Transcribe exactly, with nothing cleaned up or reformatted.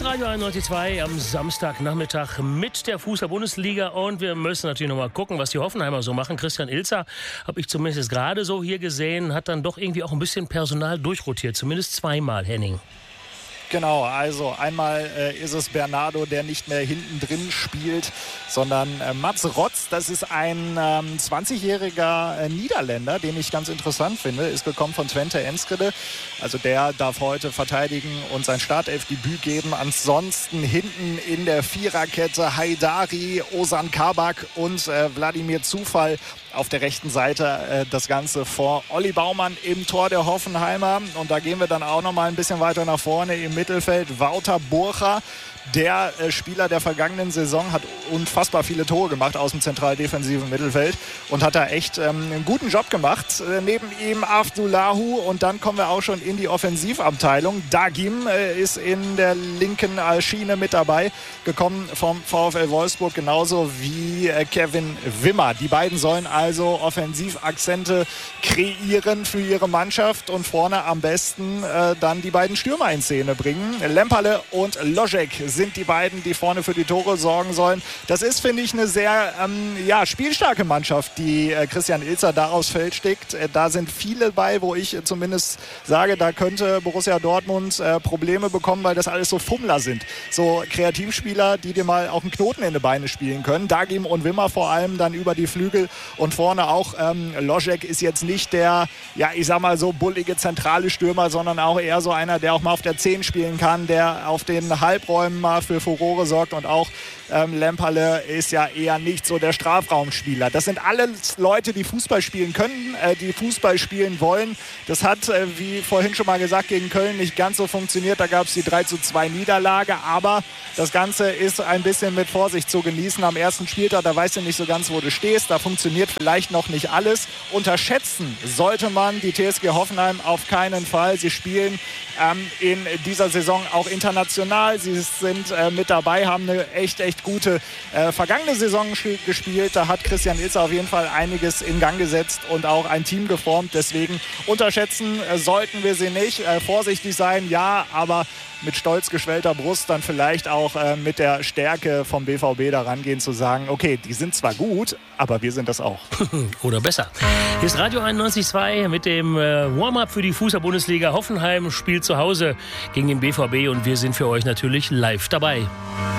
Radio einundneunzig Komma zwei am Samstagnachmittag mit der Fußball-Bundesliga. Und wir müssen natürlich noch mal gucken, was die Hoffenheimer so machen. Christian Ilzer, habe ich zumindest gerade so hier gesehen, hat dann doch irgendwie auch ein bisschen Personal durchrotiert. Zumindest zweimal, Henning. Genau, also einmal äh, ist es Bernardo, der nicht mehr hinten drin spielt, sondern äh, Mats Rotz, das ist ein ähm, zwanzigjähriger äh, Niederländer, den ich ganz interessant finde, ist gekommen von Twente Enschede. Also der darf heute verteidigen und sein Startelfdebüt geben. Ansonsten hinten in der Viererkette Haidari, Ozan Kabak und äh, Wladimir Zufall. Auf der rechten Seite äh, das Ganze vor Olli Baumann im Tor der Hoffenheimer. Und da gehen wir dann auch noch mal ein bisschen weiter nach vorne im Mittelfeld. Wouter Burcha, der äh, Spieler der vergangenen Saison, hat unfassbar viele Tore gemacht aus dem zentral-defensiven Mittelfeld und hat da echt ähm, einen guten Job gemacht. Äh, neben ihm Avdulahu und dann kommen wir auch schon in die Offensivabteilung. Dagim äh, ist in der linken äh, Schiene mit dabei, gekommen vom VfL Wolfsburg, genauso wie äh, Kevin Wimmer. Die beiden sollen also Offensivakzente kreieren für ihre Mannschaft und vorne am besten äh, dann die beiden Stürmer in Szene bringen. Lemperle und Ložek sind die beiden, die vorne für die Tore sorgen sollen. Das ist, finde ich, eine sehr ähm, ja, spielstarke Mannschaft, die äh, Christian Ilzer da aufs Feld steckt. Äh, da sind viele bei, wo ich äh, zumindest sage, da könnte Borussia Dortmund äh, Probleme bekommen, weil das alles so Fummler sind. So Kreativspieler, die dir mal auch einen Knoten in die Beine spielen können. Dagim und Wimmer vor allem dann über die Flügel und vorne auch ähm, Ložek ist jetzt nicht der, ja, ich sag mal so bullige zentrale Stürmer, sondern auch eher so einer, der auch mal auf der zehn spielen kann, der auf den Halbräumen mal für Furore sorgt und auch ähm, Lemperle ist ja eher nicht so der Strafraumspieler. Das sind alles Leute, die Fußball spielen können, äh, die Fußball spielen wollen. Das hat, äh, wie vorhin schon mal gesagt, gegen Köln nicht ganz so funktioniert. Da gab es die drei zu zwei Niederlage, aber das Ganze ist ein bisschen mit Vorsicht zu genießen. Am ersten Spieltag, da weißt du nicht so ganz, wo du stehst. Da funktioniert vielleicht noch nicht alles. Unterschätzen sollte man die T S G Hoffenheim auf keinen Fall. Sie spielen ähm, in dieser Saison auch international. Sie sind äh, mit dabei, haben eine echt, echt gute äh, vergangene Saison gespielt. Da hat Christian Ilzer auf jeden Fall einiges in Gang gesetzt und auch ein Team geformt. Deswegen unterschätzen äh, sollten wir sie nicht. Äh, vorsichtig sein, ja, aber mit stolz geschwellter Brust dann vielleicht auch äh, mit der Stärke vom B V B da rangehen, zu sagen, okay, die sind zwar gut, aber wir sind das auch. Oder besser. Hier ist Radio einundneunzig Komma zwei mit dem äh, Warm-up für die Fußball-Bundesliga. Hoffenheim spielt zu Hause gegen den B V B und wir sind für euch natürlich live dabei.